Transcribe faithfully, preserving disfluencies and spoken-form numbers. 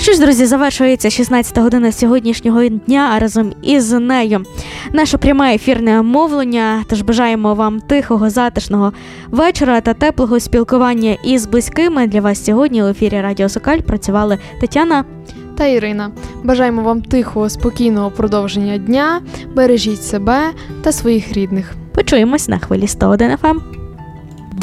Що ж, друзі, завершується шістнадцята година сьогоднішнього дня, а разом із нею наше пряме ефірне мовлення. Тож бажаємо вам тихого, затишного вечора та теплого спілкування із близькими. Для вас сьогодні у ефірі Радіо Сокаль працювали Тетяна та Ірина. Бажаємо вам тихого, спокійного продовження дня, бережіть себе та своїх рідних. Почуємось на хвилі сто один еф ем.